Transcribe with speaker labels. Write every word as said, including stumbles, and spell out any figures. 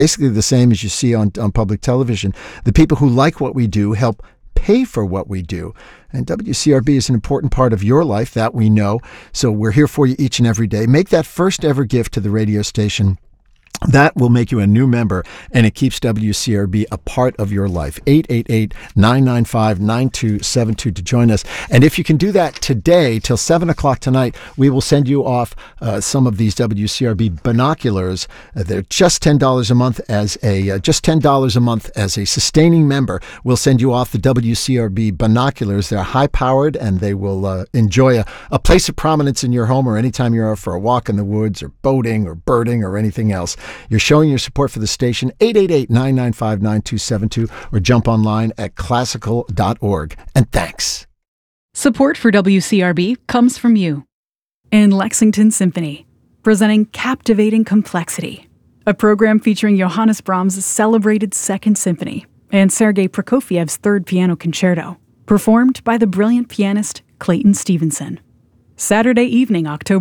Speaker 1: basically the same as you see on, on public television. The people who like what we do help pay for what we do. And W C R B is an important part of your life, that we know. So we're here for you each and every day. Make that first ever gift to the radio station. That will make you a new member, and it keeps W C R B a part of your life. eight eight eight, nine nine five, nine two seven two to join us. And if you can do that today till seven o'clock tonight, we will send you off uh, some of these W C R B binoculars. Uh, they're just ten dollars a month as a uh, just ten dollars a month as a sustaining member. We'll send you off the W C R B binoculars. They're high-powered, and they will uh, enjoy a, a place of prominence in your home or anytime you're out for a walk in the woods or boating or birding or anything else. You're showing your support for the station. Eight eight eight, nine nine five, nine two seven two or jump online at classical dot org. And thanks.
Speaker 2: Support for W C R B comes from you. And Lexington Symphony, presenting Captivating Complexity, a program featuring Johannes Brahms' celebrated Second Symphony and Sergei Prokofiev's Third Piano Concerto, performed by the brilliant pianist Clayton Stevenson. Saturday evening, October